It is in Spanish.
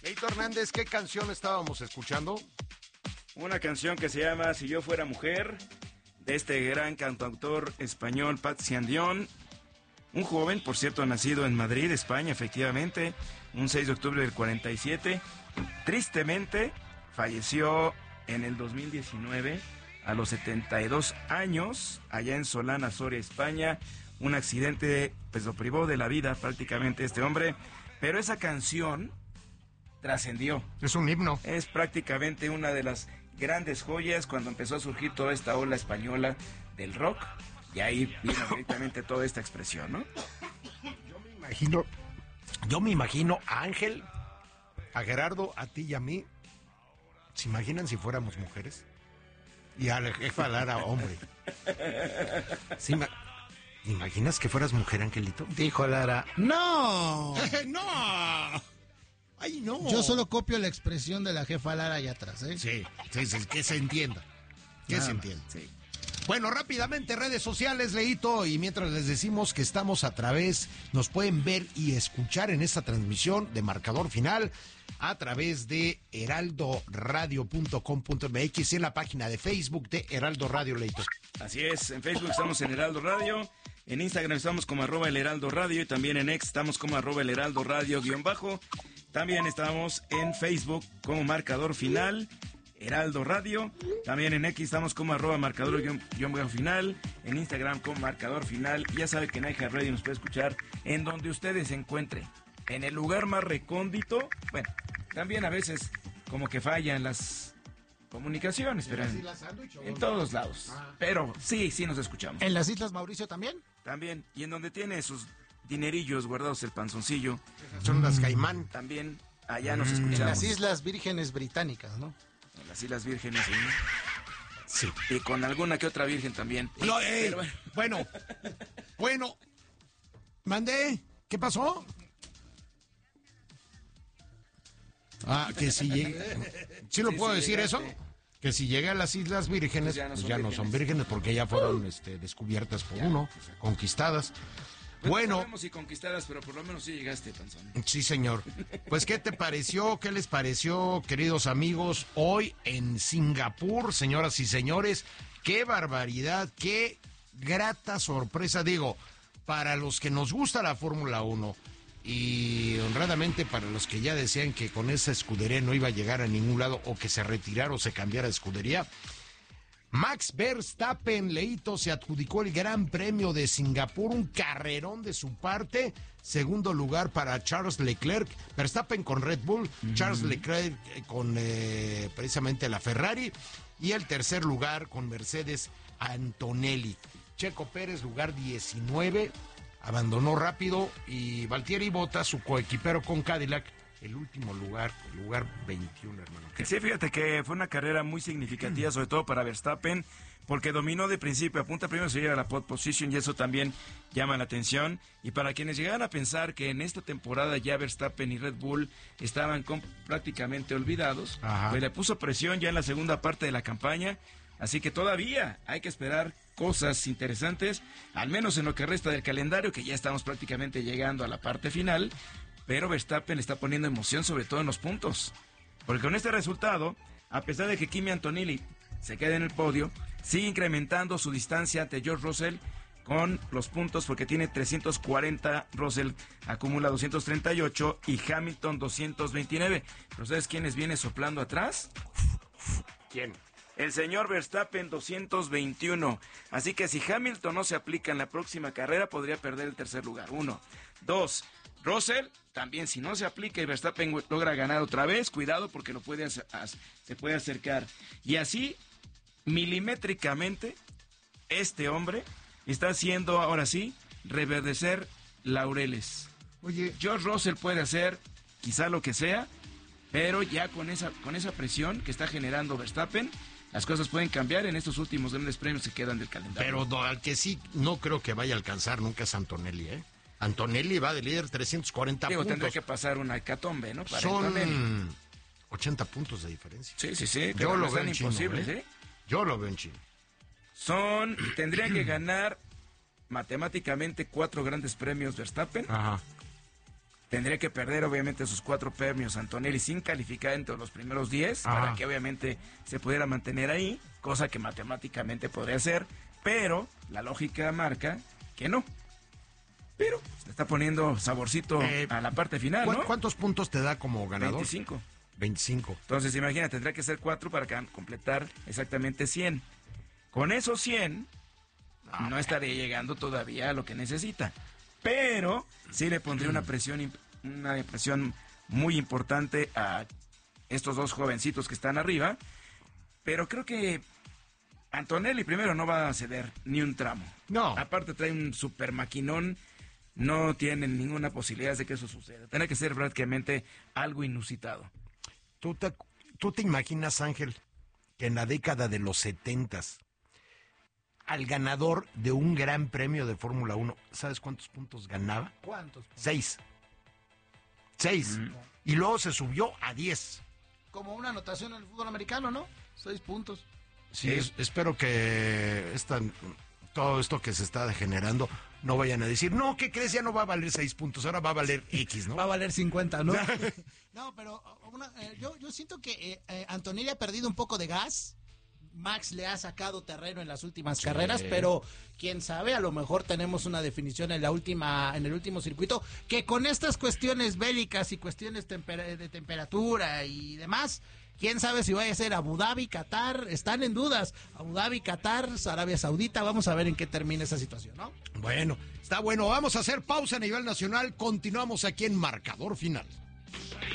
Leito Hernández, ¿qué canción estábamos escuchando? Una canción que se llama Si yo fuera mujer, de este gran cantautor español Patsy Andión. Un joven, por cierto, nacido en Madrid, España, efectivamente, un 6 de octubre del 47. Tristemente, falleció en el 2019 a los 72 años, allá en Solana, Soria, España. Un accidente, pues lo privó de la vida prácticamente este hombre, pero esa canción trascendió. Es un himno. Es prácticamente una de las grandes joyas cuando empezó a surgir toda esta ola española del rock, y ahí vino directamente toda esta expresión, ¿no? Yo me imagino a Ángel, a Gerardo, a ti y a mí. ¿Se imaginan si fuéramos mujeres? Y a la jefa Lara, hombre. ¿Imaginas que fueras mujer, Angelito? Dijo Lara, ¡no! ¡No! ¡Ay, no! Yo solo copio la expresión de la jefa Lara allá atrás, ¿eh? Sí, que se entienda. Que se entienda. Sí. Bueno, rápidamente, redes sociales, Leito, y mientras les decimos que estamos a través, nos pueden ver y escuchar en esta transmisión de Marcador Final a través de heraldoradio.com.mx y en la página de Facebook de Heraldo Radio, Leito. Así es, en Facebook estamos en Heraldo Radio, en Instagram estamos como @el Heraldo Radio y también en X estamos como @el Heraldo Radio _. También estamos en Facebook como Marcador Final, Heraldo Radio. También en X estamos como @marcador_final. En Instagram como Marcador Final. Y ya sabe que en iHeartRadio nos puede escuchar en donde ustedes se encuentren. En el lugar más recóndito. Bueno, también a veces como que fallan las comunicaciones, pero en todos lados. Pero sí nos escuchamos. ¿En las Islas Mauricio también? También. Y en donde tiene sus dinerillos guardados el panzoncillo. Son las Caimán. También allá nos escuchamos. En las Islas Vírgenes Británicas, ¿no? En las Islas Vírgenes, Sí. y con alguna que otra virgen también. No, Pero bueno. Mandé. ¿Qué pasó? Que si llega. ¿Sí lo puedo decir eso? Que si llega a las Islas Vírgenes, pues ya no son vírgenes porque ya fueron descubiertas por uno, conquistadas. Bueno, no sabemos si conquistadas, pero por lo menos sí llegaste, panzón. Sí, señor. Pues, ¿qué te pareció? ¿Qué les pareció, queridos amigos? Hoy en Singapur, señoras y señores, qué barbaridad, qué grata sorpresa. Digo, para los que nos gusta la Fórmula 1 y honradamente para los que ya decían que con esa escudería no iba a llegar a ningún lado o que se retirara o se cambiara de escudería, Max Verstappen, Leito, se adjudicó el Gran Premio de Singapur, un carrerón de su parte. Segundo lugar para Charles Leclerc, Verstappen con Red Bull, Charles Leclerc con precisamente la Ferrari, y el tercer lugar con Mercedes Antonelli. Checo Pérez, lugar 19, abandonó rápido, y Valtteri Bottas, su coequipero con Cadillac, el último lugar, el lugar 21, hermano. Sí, fíjate que fue una carrera muy significativa, sobre todo para Verstappen, porque dominó de principio a punta. Primero se llega a la pole position y eso también llama la atención. Y para quienes llegaran a pensar que en esta temporada ya Verstappen y Red Bull estaban prácticamente olvidados, pues le puso presión ya en la segunda parte de la campaña. Así que todavía hay que esperar cosas interesantes, al menos en lo que resta del calendario, que ya estamos prácticamente llegando a la parte final. Pero Verstappen le está poniendo emoción, sobre todo en los puntos. Porque con este resultado, a pesar de que Kimi Antonelli se quede en el podio, sigue incrementando su distancia ante George Russell con los puntos, porque tiene 340, Russell acumula 238 y Hamilton 229. ¿Pero sabes quiénes viene soplando atrás? ¿Quién? El señor Verstappen, 221. Así que si Hamilton no se aplica en la próxima carrera, podría perder el tercer lugar. 1. 2. Russell, también si no se aplica y Verstappen logra ganar otra vez, cuidado porque se puede acercar. Y así, milimétricamente, este hombre está haciendo, ahora sí, reverdecer laureles. Oye, George Russell puede hacer quizá lo que sea, pero ya con esa presión que está generando Verstappen, las cosas pueden cambiar en estos últimos grandes premios que quedan del calendario. pero al que sí no creo que vaya a alcanzar nunca es Antonelli, ¿eh? Antonelli va de líder 340 puntos. Tendrá que pasar una hecatombe, ¿no? Para Son Antonelli. 80 puntos de diferencia. Sí. Yo lo veo en imposibles, chino, Yo lo veo en chino. Tendrían que ganar matemáticamente 4 grandes premios Verstappen. Ajá. tendría que perder obviamente sus 4 premios Antonelli sin calificar entre los primeros 10 para que obviamente se pudiera mantener ahí, cosa que matemáticamente podría ser, pero la lógica marca que no. Pero se está poniendo saborcito a la parte final, ¿no? ¿Cuántos puntos te da como ganador? 25. 25. Entonces, imagina, tendrá que ser 4 para completar exactamente 100. Con esos 100, no estaría llegando todavía a lo que necesita. Pero sí le pondría una presión muy importante a estos dos jovencitos que están arriba. Pero creo que Antonelli primero no va a ceder ni un tramo. No. Aparte trae un super maquinón. No tienen ninguna posibilidad de que eso suceda. Tiene que ser prácticamente algo inusitado. ¿Tú te imaginas, Ángel, que en la década de los 70s, al ganador de un gran premio de Fórmula 1, ¿sabes cuántos puntos ganaba? ¿Cuántos puntos? 6. Y luego se subió a 10. Como una anotación en el fútbol americano, ¿no? 6 puntos. Sí, espero que todo esto que se está generando no vayan a decir, no, ¿qué crees? Ya no va a valer 6 puntos, ahora va a valer X, ¿no? Va a valer 50, ¿no? No, pero yo siento que Antonelli ha perdido un poco de gas. Max le ha sacado terreno en las últimas carreras, pero quién sabe, a lo mejor tenemos una definición en el último circuito, que con estas cuestiones bélicas y cuestiones de temperatura y demás, quién sabe si vaya a ser Abu Dhabi, Qatar, están en dudas. Abu Dhabi, Qatar, Arabia Saudita, vamos a ver en qué termina esa situación, ¿no? Bueno, está bueno, vamos a hacer pausa a nivel nacional, continuamos aquí en Marcador Final.